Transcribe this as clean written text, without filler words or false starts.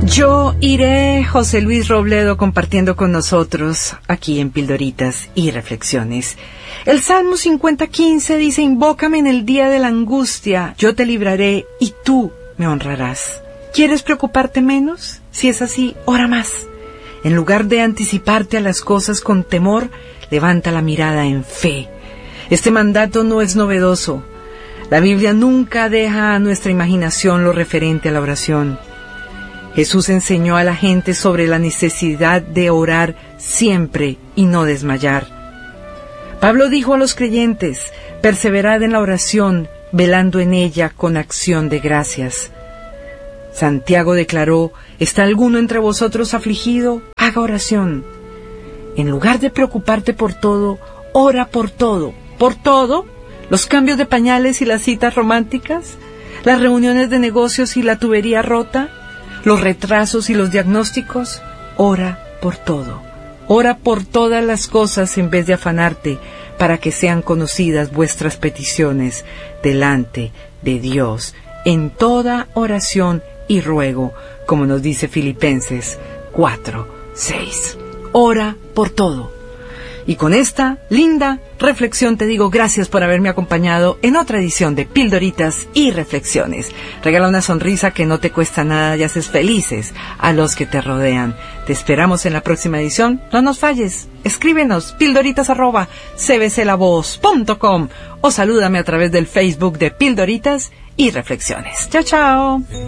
Yo iré, José Luis Robledo, compartiendo con nosotros aquí en Pildoritas y Reflexiones. El Salmo 50:15 dice: invócame en el día de la angustia, yo te libraré y tú me honrarás. ¿Quieres preocuparte menos? Si es así, ora más. En lugar de anticiparte a las cosas con temor, levanta la mirada en fe. Este mandato no es novedoso. La Biblia nunca deja a nuestra imaginación lo referente a la oración. Jesús enseñó a la gente sobre la necesidad de orar siempre y no desmayar. Pablo dijo a los creyentes: perseverad en la oración, velando en ella con acción de gracias. Santiago declaró: ¿está alguno entre vosotros afligido? Haga oración. En lugar de preocuparte por todo, ora por todo. ¿Por todo? ¿Los cambios de pañales y las citas románticas? ¿Las reuniones de negocios y la tubería rota? ¿Los retrasos y los diagnósticos? Ora por todo. Ora por todas las cosas en vez de afanarte para que sean conocidas vuestras peticiones delante de Dios, en toda oración y ruego, como nos dice Filipenses 4:6. Ora por todo. Y con esta linda reflexión te digo gracias por haberme acompañado en otra edición de Pildoritas y Reflexiones. Regala una sonrisa que no te cuesta nada y haces felices a los que te rodean. Te esperamos en la próxima edición. No nos falles. Escríbenos pildoritas@cbclavoz.com o salúdame a través del Facebook de Pildoritas y Reflexiones. Chao, chao.